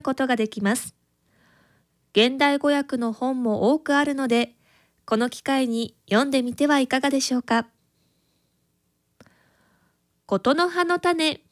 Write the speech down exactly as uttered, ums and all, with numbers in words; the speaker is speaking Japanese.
ことができます。現代語訳の本も多くあるので、この機会に読んでみてはいかがでしょうか。ことの葉の種。